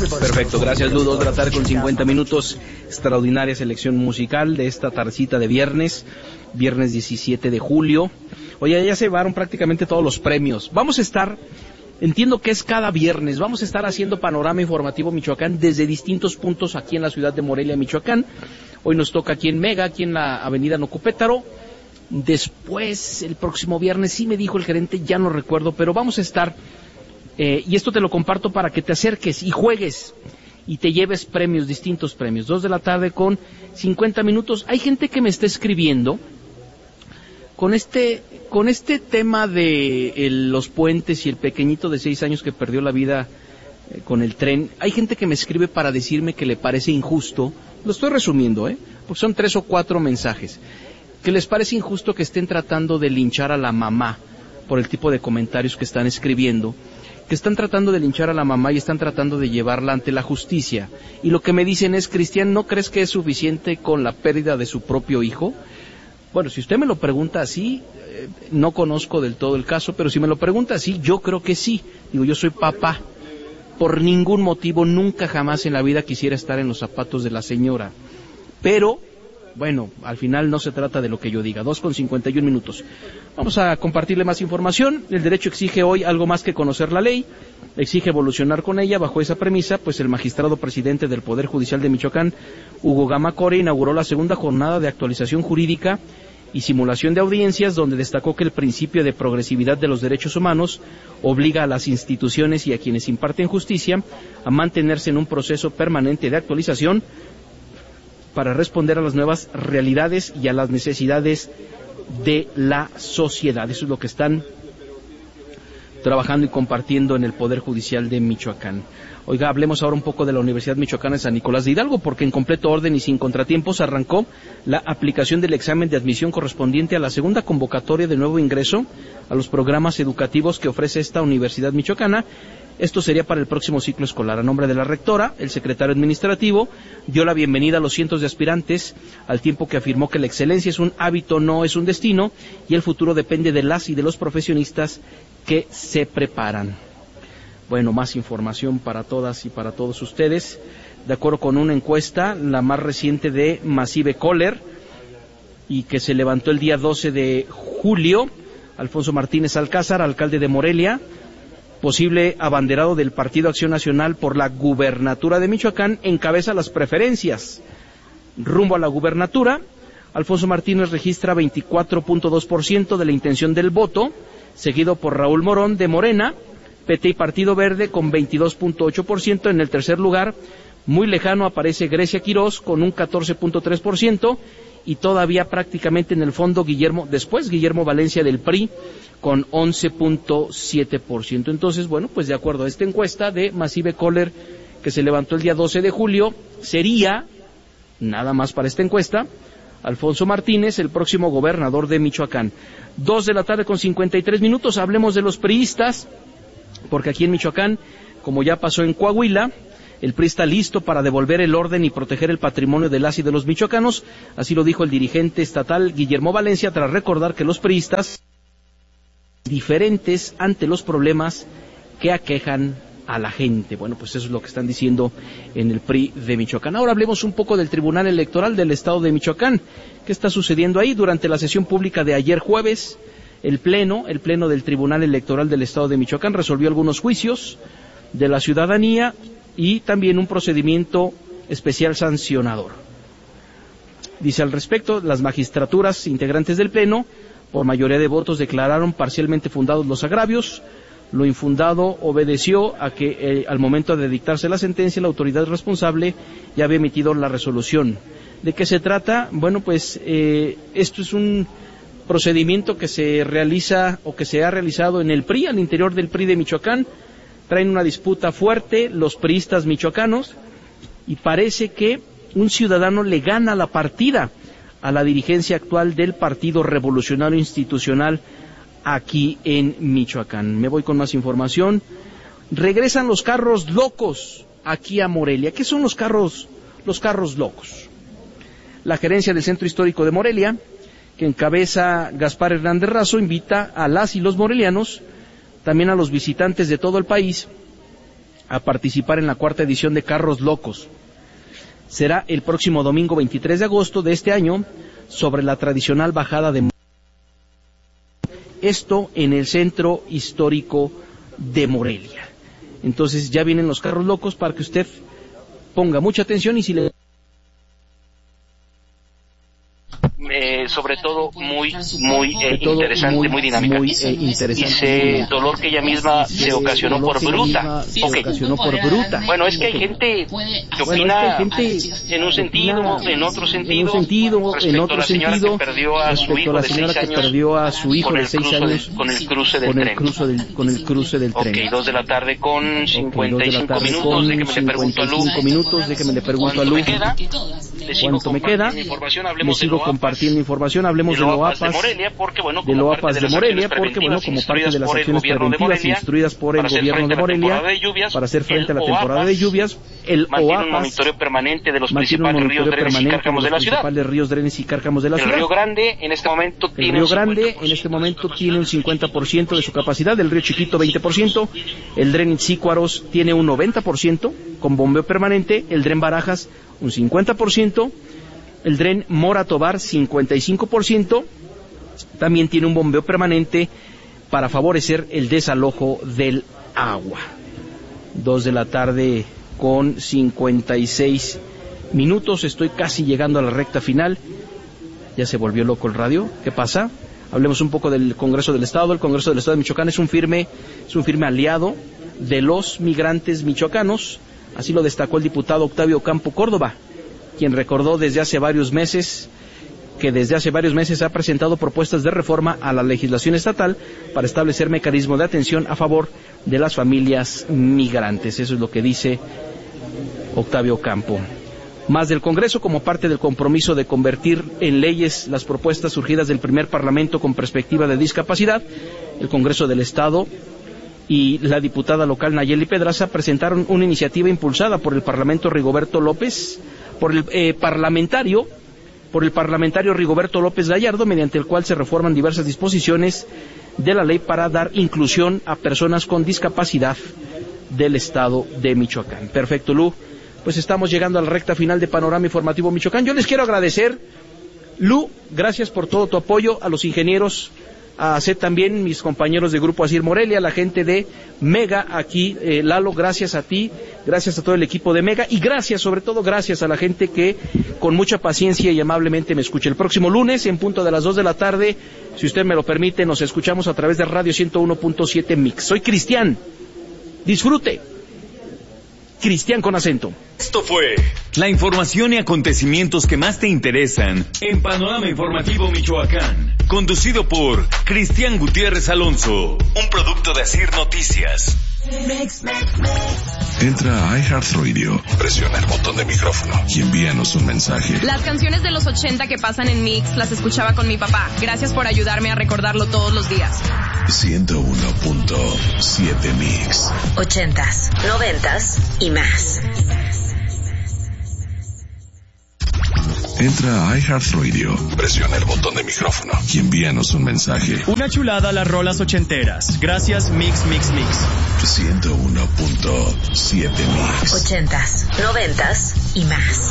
Perfecto, gracias Lu. 2 de la tarde con 50 minutos. Extraordinaria selección musical de esta tardecita de viernes 17 de julio. Oye, ya se llevaron prácticamente todos los premios. Vamos a estar, entiendo que es cada viernes, vamos a estar haciendo Panorama Informativo Michoacán desde distintos puntos aquí en la ciudad de Morelia, Michoacán. Hoy nos toca aquí en Mega, aquí en la avenida Nocupétaro. Después, el próximo viernes, sí me dijo el gerente, ya no recuerdo, pero vamos a estar, y esto te lo comparto para que te acerques y juegues y te lleves premios, distintos premios. 2 de la tarde con 50 minutos. Hay gente que me está escribiendo con este tema de los puentes y el pequeñito de 6 años que perdió la vida con el tren. Hay gente que me escribe para decirme que le parece injusto, lo estoy resumiendo, porque son 3 o 4 mensajes, que les parece injusto que estén tratando de linchar a la mamá por el tipo de comentarios que están escribiendo, que están tratando de linchar a la mamá y están tratando de llevarla ante la justicia. Y lo que me dicen es, Cristian, ¿no crees que es suficiente con la pérdida de su propio hijo? Bueno, si usted me lo pregunta así, no conozco del todo el caso, pero si me lo pregunta así, yo creo que sí. Digo, yo soy papá. Por ningún motivo, nunca jamás en la vida quisiera estar en los zapatos de la señora. Pero bueno, al final no se trata de lo que yo diga. 2 con 51 minutos. Vamos a compartirle más información. El derecho exige hoy algo más que conocer la ley. Exige evolucionar con ella. Bajo esa premisa, pues el magistrado presidente del Poder Judicial de Michoacán, Hugo Gama Core, inauguró la segunda jornada de actualización jurídica y simulación de audiencias, donde destacó que el principio de progresividad de los derechos humanos obliga a las instituciones y a quienes imparten justicia a mantenerse en un proceso permanente de actualización para responder a las nuevas realidades y a las necesidades de la sociedad. Eso es lo que están trabajando y compartiendo en el Poder Judicial de Michoacán. Oiga, hablemos ahora un poco de la Universidad Michoacana de San Nicolás de Hidalgo, porque en completo orden y sin contratiempos arrancó la aplicación del examen de admisión correspondiente a la segunda convocatoria de nuevo ingreso a los programas educativos que ofrece esta Universidad Michoacana. Esto sería para el próximo ciclo escolar. A nombre de la rectora, el secretario administrativo dio la bienvenida a los cientos de aspirantes, al tiempo que afirmó que la excelencia es un hábito, no es un destino, y el futuro depende de las y de los profesionistas que se preparan. Bueno, más información para todas y para todos ustedes. De acuerdo con una encuesta, la más reciente de Massive Caller, y que se levantó el día 12 de julio, Alfonso Martínez Alcázar, alcalde de Morelia, posible abanderado del Partido Acción Nacional por la gubernatura de Michoacán, encabeza las preferencias. Rumbo a la gubernatura, Alfonso Martínez registra 24.2% de la intención del voto, seguido por Raúl Morón de Morena, PT y Partido Verde con 22.8%. En el tercer lugar, muy lejano, aparece Grecia Quirós con un 14.3%, y todavía prácticamente en el fondo Guillermo Valencia del PRI con 11.7%. Entonces, bueno, pues de acuerdo a esta encuesta de Massive Caller que se levantó el día 12 de julio, sería, nada más para esta encuesta, Alfonso Martínez el próximo gobernador de Michoacán. 2 de la tarde con 53 minutos, hablemos de los priistas, porque aquí en Michoacán, como ya pasó en Coahuila, el PRI está listo para devolver el orden y proteger el patrimonio de las y de los michoacanos. Así lo dijo el dirigente estatal Guillermo Valencia, tras recordar que los priistas diferentes ante los problemas que aquejan a la gente. Bueno, pues eso es lo que están diciendo en el PRI de Michoacán. Ahora hablemos un poco del Tribunal Electoral del Estado de Michoacán. ¿Qué está sucediendo ahí? Durante la sesión pública de ayer jueves, el pleno del Tribunal Electoral del Estado de Michoacán resolvió algunos juicios de la ciudadanía y también un procedimiento especial sancionador. Dice al respecto, las magistraturas integrantes del pleno, por mayoría de votos, declararon parcialmente fundados los agravios. Lo infundado obedeció a que al momento de dictarse la sentencia, la autoridad responsable ya había emitido la resolución. ¿De qué se trata? Bueno, pues esto es un procedimiento que se realiza o que se ha realizado en el PRI, al interior del PRI de Michoacán. Traen una disputa fuerte los priistas michoacanos y parece que un ciudadano le gana la partida a la dirigencia actual del Partido Revolucionario Institucional aquí en Michoacán. Me voy con más información. Regresan los carros locos aquí a Morelia. ¿Qué son los carros locos? La gerencia del Centro Histórico de Morelia, que encabeza Gaspar Hernández Razo, invita a las y los morelianos, también a los visitantes de todo el país, a participar en la 4ª edición de Carros Locos. Será el próximo domingo 23 de agosto de este año, sobre la tradicional bajada de... Esto en el centro histórico de Morelia. Entonces ya vienen los Carros Locos para que usted ponga mucha atención y si le... sobre todo muy interesante, muy dinámica. Dice el dolor que ella misma se ocasionó por bruta. Bueno, es que hay gente que opina en un sentido, en otro sentido, respecto a la señora que perdió a su hijo de 6 años con el cruce del tren. Con el cruce del tren. 2 de la tarde con 55 minutos. Déjeme le pregunto a Lu. ¿Cuánto me queda? Le sigo compartiendo información. Hablemos de Loapas de Morelia, porque bueno, como parte de las acciones preventivas instruidas por el gobierno de Morelia para hacer frente a la temporada de lluvias, el mantiene un monitoreo permanente de los principales ríos, drenes y cárcamos de la ciudad. El Río Grande en este momento tiene un 50% de su capacidad, el Río Chiquito 20%, el Dren Itzícuaros tiene un 90% con bombeo permanente, el Dren Barajas un 50%, el Dren Mora Tobar 55%, también tiene un bombeo permanente para favorecer el desalojo del agua. 2 de la tarde con 56 minutos, estoy casi llegando a la recta final. Ya se volvió loco el radio, ¿qué pasa? Hablemos un poco del Congreso del Estado. El Congreso del Estado de Michoacán es un firme aliado de los migrantes michoacanos, así lo destacó el diputado Octavio Campo Córdoba, quien recordó desde hace varios meses ha presentado propuestas de reforma a la legislación estatal para establecer mecanismos de atención a favor de las familias migrantes. Eso es lo que dice Octavio Campo. Más del Congreso, como parte del compromiso de convertir en leyes las propuestas surgidas del primer Parlamento con perspectiva de discapacidad, el Congreso del Estado y la diputada local Nayeli Pedraza presentaron una iniciativa impulsada por el parlamentario Rigoberto López Gallardo, mediante el cual se reforman diversas disposiciones de la ley para dar inclusión a personas con discapacidad del estado de Michoacán. Perfecto, Lu. Pues estamos llegando a la recta final de Panorama Informativo Michoacán. Yo les quiero agradecer, Lu, gracias por todo tu apoyo, a los ingenieros, a Seth también, mis compañeros de Grupo Asir Morelia, la gente de Mega aquí, Lalo, gracias a ti, gracias a todo el equipo de Mega y sobre todo gracias a la gente que con mucha paciencia y amablemente me escucha. El próximo lunes, en punto de las 2 de la tarde, si usted me lo permite, nos escuchamos a través de Radio 101.7 Mix. Soy Cristian, disfrute. Cristian con acento. Esto fue la información y acontecimientos que más te interesan en Panorama Informativo Michoacán, conducido por Cristian Gutiérrez Alonso, un producto de Asir Noticias. Entra a iHeartRadio, presiona el botón de micrófono y envíanos un mensaje. Las canciones de los 80 que pasan en Mix las escuchaba con mi papá. Gracias por ayudarme a recordarlo todos los días. 101.7 Mix. 80s, 90s y más. Entra a iHeartRadio, presiona el botón de micrófono y envíanos un mensaje. Una chulada las rolas ochenteras. Gracias Mix Mix Mix. 101.7 Mix. 80s, 90s y más.